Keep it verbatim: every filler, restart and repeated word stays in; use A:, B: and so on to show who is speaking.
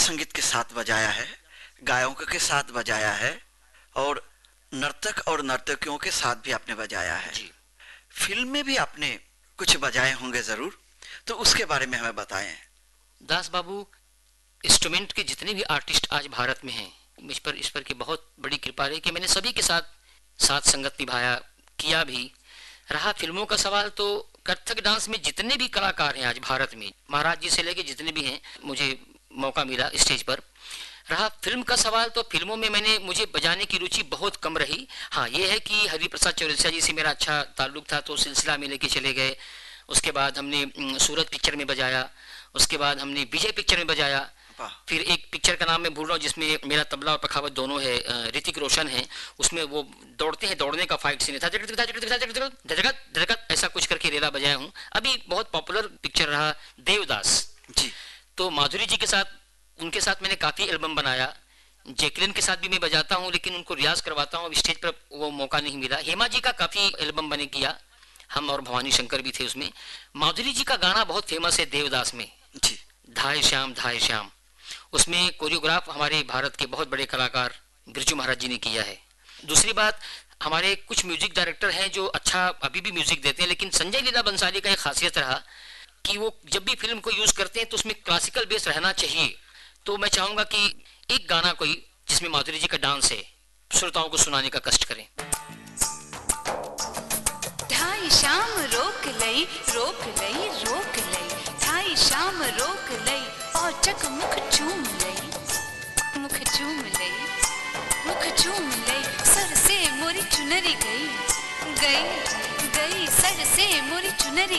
A: संगीत के साथ बजाया है, गायकों के साथ बजाया है और नर्तक और नर्तकियों के साथ भी आपने बजाया है।
B: जी।
A: फिल्म में भी आपने कुछ बजाए होंगे जरूर, तो उसके बारे में हमें बताएं।
B: दास बाबू, इंस्ट्रूमेंट के जितने भी आर्टिस्ट आज भारत में हैं, मुझ पर इस पर की बहुत बड़ी कृपा रही कि मैंने सभी के साथ साथ संगत निभाया, किया भी। रहा फिल्मों का सवाल, तो कथक डांस में जितने भी कलाकार हैं आज भारत में, महाराज जी से लेके जितने भी हैं, मुझे मौका मिला स्टेज पर। रहा फिल्म का सवाल, तो फिल्मों में मैंने मुझे बजाने की रुचि बहुत कम रही। हाँ, ये है कि हरिप्रसाद चौरसिया जी से मेरा अच्छा ताल्लुक था, तो सिलसिला में लेके चले गए। उसके बाद हमने सूरत पिक्चर में बजाया, उसके बाद हमने विजय पिक्चर में बजाया, फिर एक पिक्चर का नाम मैं भूल रहा हूँ जिसमें मेरा तबला और पखावत दोनों है, ऋतिक रोशन है, उसमें वो दौड़ते हैं, दौड़ने का फाइट सीन था, ऐसा कुछ करके रेला बजाया हूँ। अभी बहुत पॉपुलर पिक्चर रहा देवदास
A: जी,
B: तो माधुरी जी के साथ, उनके साथ मैंने काफ़ी एल्बम बनाया। जैकलिन के साथ भी मैं बजाता हूँ, लेकिन उनको रियाज करवाता हूँ, स्टेज पर वो मौका नहीं मिला। हेमा जी का काफ़ी एल्बम बने किया, हम और भवानी शंकर भी थे उसमें। माधुरी जी का गाना बहुत फेमस है देवदास में,
A: जी,
B: धाय श्याम धाय श्याम, उसमें कोरियोग्राफ हमारे भारत के बहुत बड़े कलाकार बिरजू महाराज जी ने किया है। दूसरी बात, हमारे कुछ म्यूजिक डायरेक्टर हैं जो अच्छा अभी भी म्यूजिक देते हैं, लेकिन संजय लीला बंसाली का एक खासियत रहा कि वो जब भी फिल्म को यूज करते हैं तो उसमें क्लासिकल बेस रहना चाहिए। तो मैं चाहूंगा कि एक गाना कोई जिसमें माधुरी जी का डांस है, श्रोताओं को सुनाने का कष्ट करें।
C: ढाई शाम रोक लई रोक लई रोक लई, ढाई शाम रोक लई और चक मुख चूम लई, मुख चूम लई, मुख चूम लई, सर से मोरी चुनरी गई गई गई, सर से मोरी चुनरी